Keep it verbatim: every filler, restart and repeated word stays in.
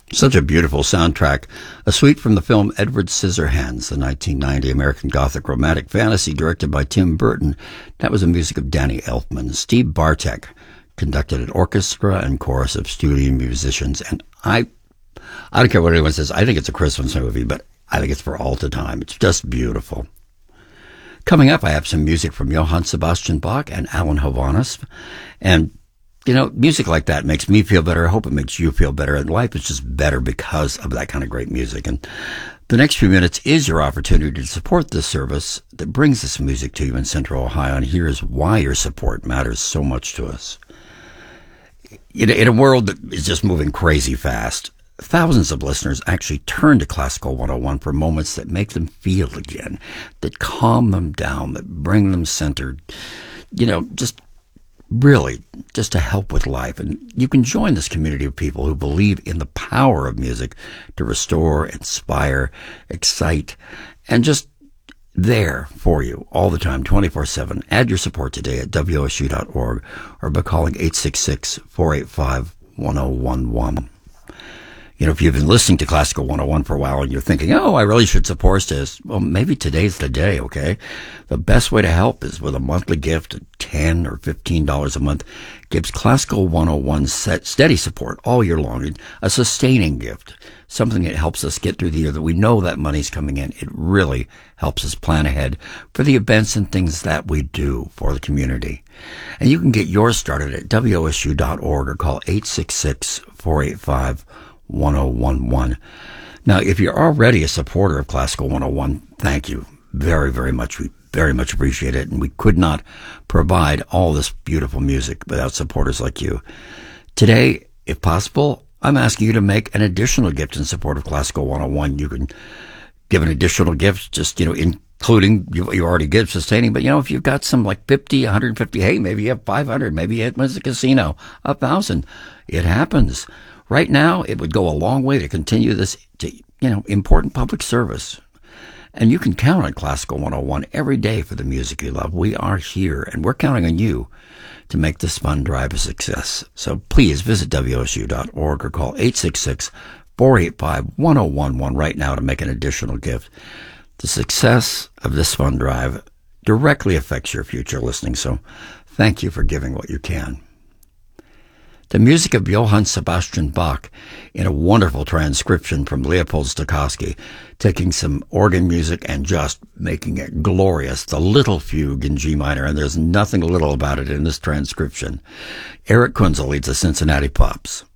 Such a beautiful soundtrack. A suite from the film Edward Scissorhands, the nineteen ninety American Gothic romantic fantasy directed by Tim Burton. That was the music of Danny Elfman. Steve Bartek conducted an orchestra and chorus of studio musicians. And I, I don't care what anyone says. I think it's a Christmas movie, but I think it's for all the time. It's just beautiful. Coming up, I have some music from Johann Sebastian Bach and Alan Hovhaness. And you know, music like that makes me feel better. I hope it makes you feel better. And life is just better because of that kind of great music. And the next few minutes is your opportunity to support this service that brings this music to you in Central Ohio. And here's why your support matters so much to us. In a, in a world that is just moving crazy fast, thousands of listeners actually turn to Classical one oh one for moments that make them feel again, that calm them down, that bring them centered. You know, just really just to help with life. And you can join this community of people who believe in the power of music to restore, inspire, excite, and just there for you all the time, twenty-four seven. Add your support today at W O S U dot org or by calling eight six six, four eight five, one oh one one. You know, if you've been listening to Classical one oh one for a while and you're thinking, oh, I really should support this, well, maybe today's the day, okay? The best way to help is with a monthly gift of ten dollars or fifteen dollars a month. Gives Classical one oh one set steady support all year long, a sustaining gift, something that helps us get through the year that we know that money's coming in. It really helps us plan ahead for the events and things that we do for the community. And you can get yours started at W O S U dot org or call eight six six, four eight five, one oh one one. Now, if you're already a supporter of Classical one oh one, thank you very, very much. We very much appreciate it. And we could not provide all this beautiful music without supporters like you. Today, if possible, I'm asking you to make an additional gift in support of Classical one oh one. You can give an additional gift, just, you know, including you, you already give sustaining. But, you know, if you've got some like fifty, one hundred fifty, hey, maybe you have five hundred, maybe it was a casino, a thousand. It happens. Right now, it would go a long way to continue this, to, you know, important public service. And you can count on Classical one oh one every day for the music you love. We are here, and we're counting on you to make this fund drive a success. So please visit W O S U dot org or call eight six six, four eight five, one oh one one right now to make an additional gift. The success of this fund drive directly affects your future listening, so thank you for giving what you can. The music of Johann Sebastian Bach in a wonderful transcription from Leopold Stokowski, taking some organ music and just making it glorious. The Little Fugue in G minor, and there's nothing little about it in this transcription. Eric Kunzel leads the Cincinnati Pops.